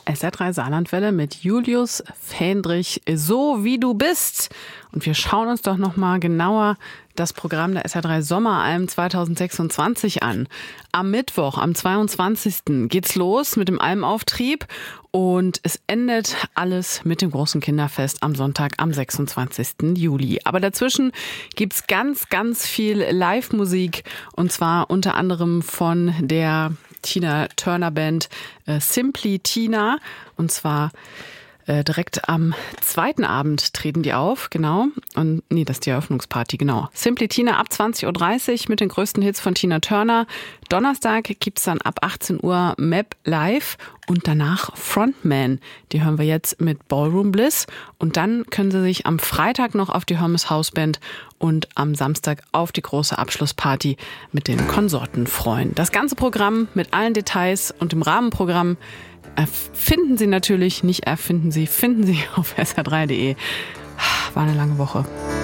SR3 Saarlandwelle mit Julius Fähndrich, so wie du bist. Und wir schauen uns doch nochmal genauer das Programm der SR3 Sommeralben 2026 an. Am Mittwoch, am 22. geht's los mit dem Almauftrieb und es endet alles mit dem großen Kinderfest am Sonntag, am 26. Juli. Aber dazwischen gibt's ganz, ganz viel Live-Musik und zwar unter anderem von der Tina Turner Band Simply Tina und zwar direkt am zweiten Abend treten die auf, genau. Und das ist die Eröffnungsparty, genau. Simply Tina ab 20.30 Uhr mit den größten Hits von Tina Turner. Donnerstag gibt's dann ab 18 Uhr Map Live und danach Frontman. Die hören wir jetzt mit Ballroom Bliss. Und dann können Sie sich am Freitag noch auf die Hermes House Band und am Samstag auf die große Abschlussparty mit den Konsorten freuen. Das ganze Programm mit allen Details und dem Rahmenprogramm finden Sie natürlich, nicht erfinden Sie, finden Sie auf sr3.de. War eine lange Woche.